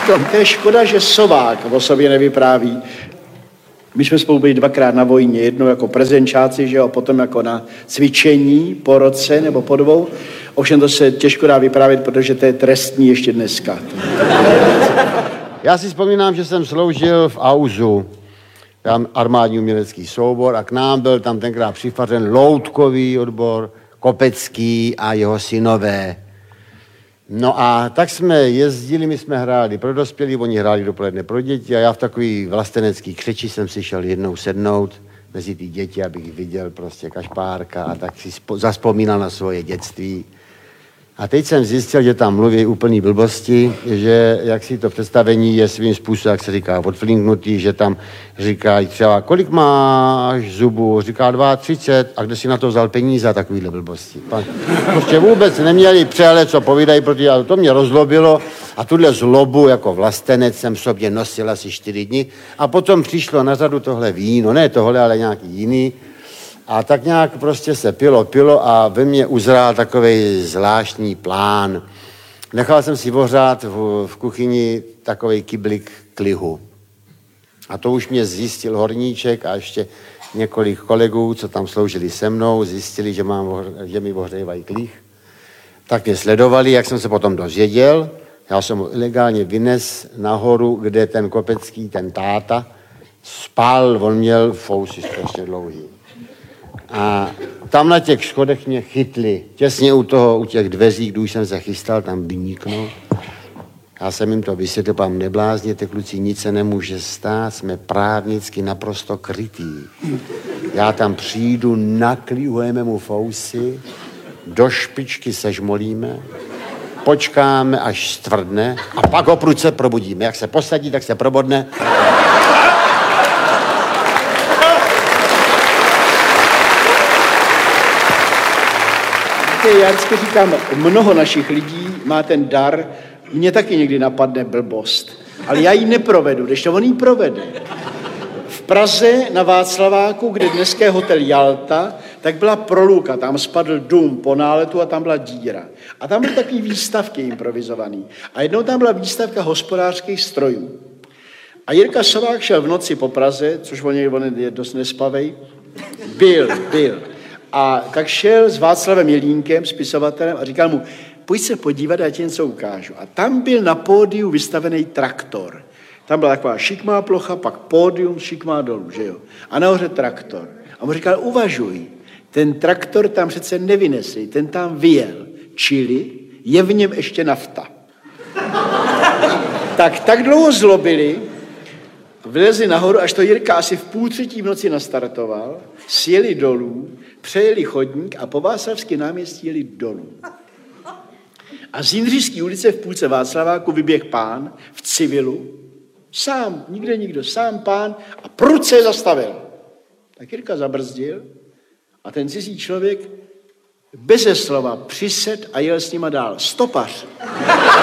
To je škoda, že Sovák o sobě nevypráví. My jsme spolu byli dvakrát na vojně, jednou jako prezenčáci, že jo, a potom jako na cvičení po roce nebo po dvou. Ovšem to se těžko dá vyprávět, protože to je trestní ještě dneska. Já si vzpomínám, že jsem sloužil v AUZu, armádní umělecký soubor, a k nám byl tam tenkrát přifařen loutkový odbor, Kopecký a jeho synové. No a tak jsme jezdili, my jsme hráli pro dospělí, oni hráli dopoledne pro děti a já v takový vlastenecký křeči jsem si šel jednou sednout mezi ty děti, abych viděl prostě Kašpárka a tak si zazpomínal na svoje dětství. A teď jsem zjistil, že tam mluví úplný blbosti, že jak si to představení je svým způsobem, jak se říká, odflinknutý, že tam říkají třeba, kolik máš zubů? Říká 32, a kde si na to vzal peníze a takovýhle blbosti. Prostě vůbec neměli přehled, co povídají, protože to mě rozlobilo a tuhle zlobu jako vlastenec jsem v sobě nosil asi 4 dny a potom přišlo na řadu tohle víno, ne tohle, ale nějaký jiný. A tak nějak prostě se pilo a ve mně uzrál takovej zvláštní plán. Nechal jsem si ohřát v kuchyni takovej kyblik klihu. A to už mě zjistil horníček a ještě několik kolegů, co tam sloužili se mnou, zjistili, že mi ohřívají klih. Tak mě sledovali, jak jsem se potom dozvěděl. Já jsem ho ilegálně vynes nahoru, kde ten Kopecký, ten táta, spal, on měl fousy strašně dlouhý. A tam na těch schodech mě chytli. Těsně u těch dveří, když jsem se chystal tam vyniknout. Já jsem jim to vysvětlil, pán, neblázněte, kluci, nic se nemůže stát, jsme právnicky naprosto krytí. Já tam přijdu, naklihujeme mu fousy, do špičky sežmolíme, počkáme, až stvrdne a pak ho prudce probudíme. Jak se posadí, tak se probodne. Já vždycky říkám, mnoho našich lidí má ten dar, mě taky někdy napadne blbost, ale já ji neprovedu, když to on ji provede. V Praze na Václaváku, kde dneska je hotel Jalta, tak byla proluka, tam spadl dům po náletu a tam byla díra. A tam byly takový výstavky improvizovaný. A jednou tam byla výstavka hospodářských strojů. A Jirka Sovák šel v noci po Praze, což on je dost nespavej, byl. A tak šel s Václavem Jelínkem, spisovatelem, a říkal mu, pojď se podívat, já ti něco ukážu. A tam byl na pódiu vystavený traktor. Tam byla taková šikmá plocha, pak pódium, šikmá dolů, že jo. A nahoře traktor. A mu říkal, uvažuj, ten traktor tam přece nevynesli, ten tam vyjel, čili je v něm ještě nafta. Tak dlouho zlobili, vylezli nahoru, až to Jirka asi v 2:30 v noci nastartoval, sjeli dolů, přejeli chodník a po Václavském náměstí jeli dolů. A z Jindřišské ulice v půlce Václaváku vyběh pán v civilu, sám, nikde nikdo, sám pán a prudce zastavil. Tak Jirka zabrzdil a ten cizí člověk beze slova přised a jel s nima dál. Stopař.